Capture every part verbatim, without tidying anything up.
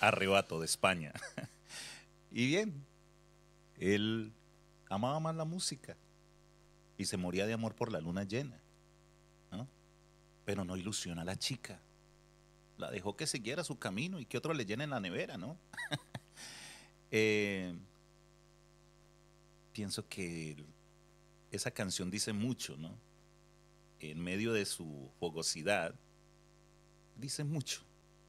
Arrebato de España. Y bien, él amaba más la música y se moría de amor por la luna llena, ¿no? Pero no ilusiona a la chica. La dejó que siguiera su camino y que otro le llene en la nevera, ¿no? Eh, pienso que esa canción dice mucho, ¿no? En medio de su fogosidad, dice mucho.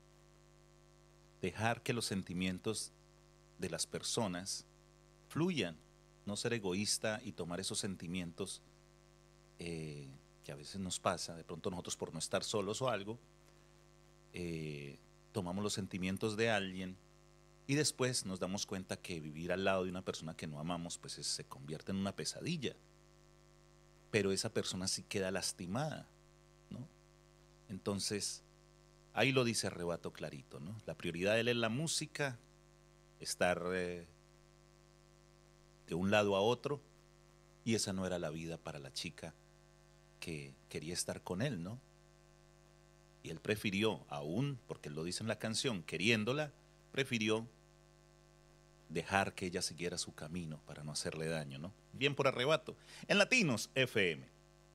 Dejar que los sentimientos de las personas fluyan, no ser egoísta y tomar esos sentimientos eh, que a veces nos pasa, de pronto nosotros por no estar solos o algo, eh, tomamos los sentimientos de alguien y después nos damos cuenta que vivir al lado de una persona que no amamos pues es, se convierte en una pesadilla, pero esa persona sí queda lastimada, ¿no? Entonces, ahí lo dice Arrebato clarito, ¿no? La prioridad de él es la música, estar eh, de un lado a otro, y esa no era la vida para la chica que quería estar con él, ¿no? Y él prefirió, aún, porque él lo dice en la canción, queriéndola, prefirió dejar que ella siguiera su camino para no hacerle daño, ¿no? Bien por Arrebato, en Latinos F M.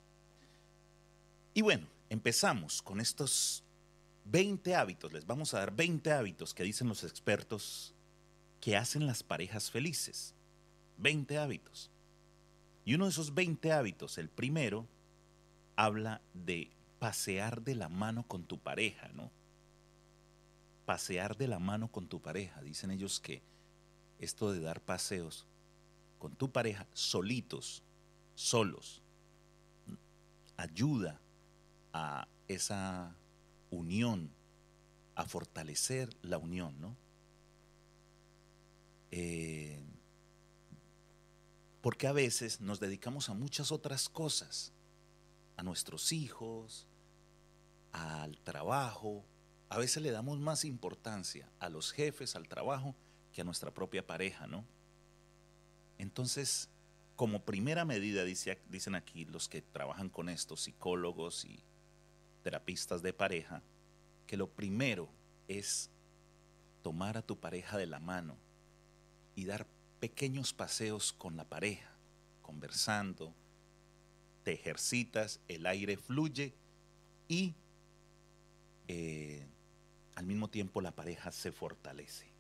Y bueno, empezamos con estos veinte hábitos, les vamos a dar veinte hábitos que dicen los expertos que hacen las parejas felices. veinte hábitos. Y uno de esos veinte hábitos, el primero, habla de pasear de la mano con tu pareja, ¿no? Pasear de la mano con tu pareja. Dicen ellos que esto de dar paseos con tu pareja solitos, solos, ayuda a esa unión, a fortalecer la unión, ¿no? Eh, porque a veces nos dedicamos a muchas otras cosas, a nuestros hijos, al trabajo. A veces le damos más importancia a los jefes, al trabajo, que a nuestra propia pareja, ¿no? Entonces, como primera medida, dice, dicen aquí los que trabajan con estos psicólogos y terapistas de pareja, que lo primero es tomar a tu pareja de la mano y dar pequeños paseos con la pareja, conversando, te ejercitas, el aire fluye y eh, al mismo tiempo la pareja se fortalece.